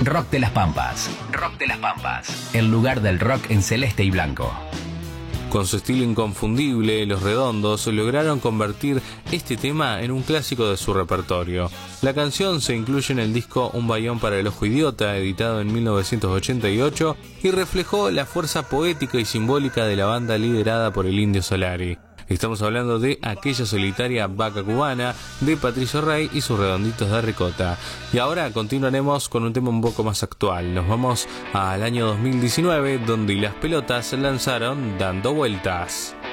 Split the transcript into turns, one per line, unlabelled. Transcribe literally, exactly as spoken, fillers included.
Rock de las Pampas. Rock de las Pampas. El lugar del rock en celeste y blanco.
Con su estilo inconfundible, Los Redondos lograron convertir este tema en un clásico de su repertorio. La canción se incluye en el disco Un Bayón para el Ojo Idiota, editado en mil novecientos ochenta y ocho, y reflejó la fuerza poética y simbólica de la banda liderada por el Indio Solari. Estamos hablando de Aquella Solitaria Vaca Cubana, de Patricio Rey y sus Redonditos de Ricota. Y ahora continuaremos con un tema un poco más actual. Nos vamos al año dos mil diecinueve, donde Las Pelotas lanzaron Dando Vueltas.